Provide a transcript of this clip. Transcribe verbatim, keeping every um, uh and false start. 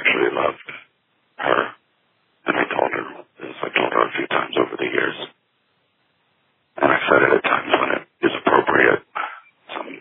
actually loved her. And I told her, as I told her a few times